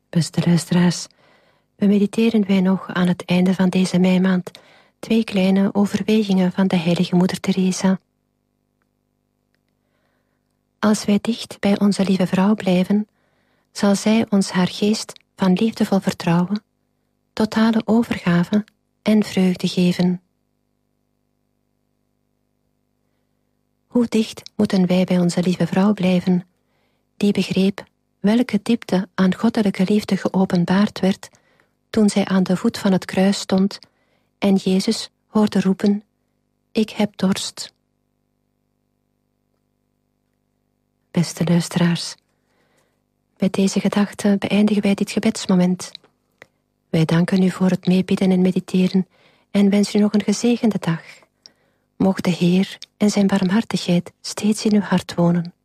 Beste luisteraars, mediteren wij nog aan het einde van deze meimaand 2 kleine overwegingen van de heilige moeder Teresa. Als wij dicht bij onze lieve vrouw blijven, zal zij ons haar geest van liefdevol vertrouwen, totale overgave en vreugde geven. Hoe dicht moeten wij bij onze lieve vrouw blijven, die begreep welke diepte aan goddelijke liefde geopenbaard werd toen zij aan de voet van het kruis stond en Jezus hoorde roepen: ik heb dorst. Beste luisteraars, met deze gedachten beëindigen wij dit gebedsmoment. Wij danken u voor het meebidden en mediteren en wensen u nog een gezegende dag. Mocht de Heer en zijn barmhartigheid steeds in uw hart wonen.